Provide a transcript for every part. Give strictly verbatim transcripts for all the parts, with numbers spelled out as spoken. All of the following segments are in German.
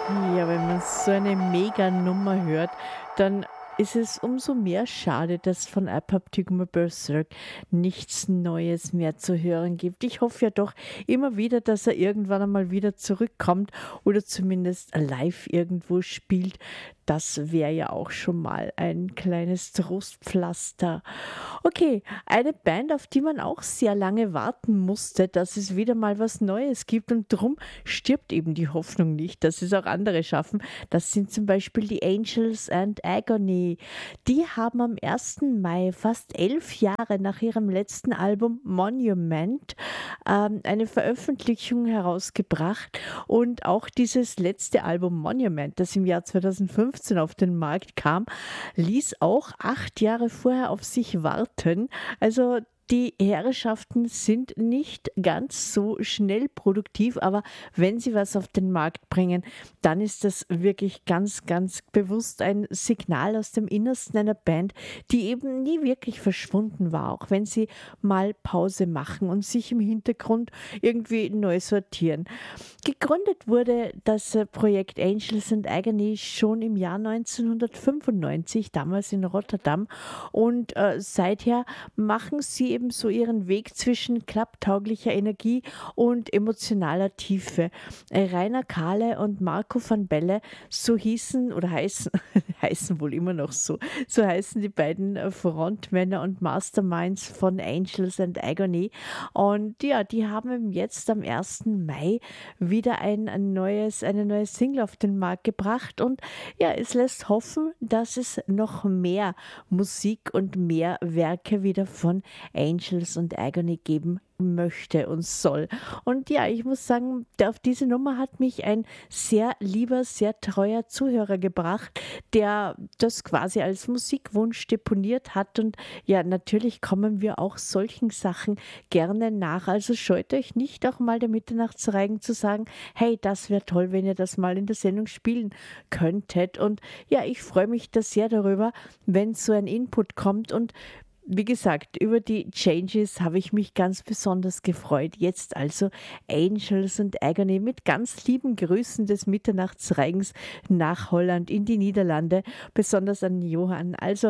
Ja, wenn man so eine Mega-Nummer hört, dann ist es umso mehr schade, dass von Apoptygma Berserk nichts Neues mehr zu hören gibt. Ich hoffe ja doch immer wieder, dass er irgendwann einmal wieder zurückkommt oder zumindest live irgendwo spielt. Das wäre ja auch schon mal ein kleines Trostpflaster. Okay, eine Band, auf die man auch sehr lange warten musste, dass es wieder mal was Neues gibt, und drum stirbt eben die Hoffnung nicht, dass es auch andere schaffen. Das sind zum Beispiel die Angels and Agony. Die haben am ersten Mai, fast elf Jahre nach ihrem letzten Album Monument, ähm, eine Veröffentlichung herausgebracht, und auch dieses letzte Album Monument, das im Jahr zweitausendfünfzehn auf den Markt kam, ließ auch acht Jahre vorher auf sich warten. Also die Herrschaften sind nicht ganz so schnell produktiv, aber wenn sie was auf den Markt bringen, dann ist das wirklich ganz, ganz bewusst ein Signal aus dem Innersten einer Band, die eben nie wirklich verschwunden war, auch wenn sie mal Pause machen und sich im Hintergrund irgendwie neu sortieren. Gegründet wurde das äh, Projekt Angels and Agony schon im Jahr neunzehnhundertfünfundneunzig, damals in Rotterdam, und äh, seither machen sie eben so ihren Weg zwischen klapptauglicher Energie und emotionaler Tiefe. Äh, Rainer Kahle und Marco van Belle, so hießen oder heißen, heißen wohl immer noch so, so heißen die beiden äh, Frontmänner und Masterminds von Angels and Agony. Und ja, die haben jetzt am ersten Mai wieder ein, ein neues, eine neue Single auf den Markt gebracht, und ja, es lässt hoffen, dass es noch mehr Musik und mehr Werke wieder von Angels und Agony geben möchte und soll. Und ja, ich muss sagen, der- auf diese Nummer hat mich ein sehr lieber, sehr treuer Zuhörer gebracht, der das quasi als Musikwunsch deponiert hat. Und ja, natürlich kommen wir auch solchen Sachen gerne nach. Also scheut euch nicht, auch mal der Mitternachtsreigen zu sagen, hey, das wäre toll, wenn ihr das mal in der Sendung spielen könntet. Und ja, ich freue mich da sehr darüber, wenn so ein Input kommt. Und wie gesagt, über die Changes habe ich mich ganz besonders gefreut. Jetzt also Angels and Agony mit ganz lieben Grüßen des Mitternachtsreigens nach Holland in die Niederlande, besonders an Johann. Also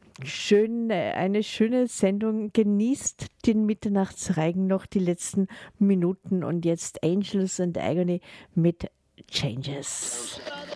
schön, äh, eine schöne Sendung. Genießt den Mitternachtsreigen noch die letzten Minuten, und jetzt Angels and Agony mit Changes.